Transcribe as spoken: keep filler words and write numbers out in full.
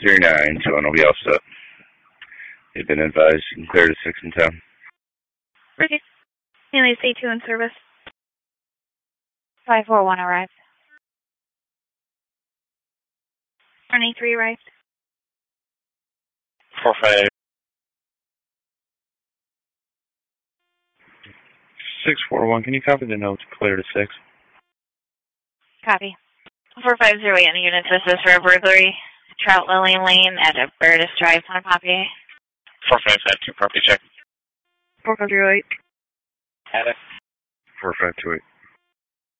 three nine, so it'll be all set. They've been advised you can clear to six and ten. Okay. Haley C two in service. five four one arrived. twenty-three arrived. four five. six four one, can you copy the note to clear to six? Copy. four five zero eight units, this is for a burglary. Trout Lily Lane at Albertus Drive, Ponapape. four five five two, property check. four five zero eight. Had it. four five two eight.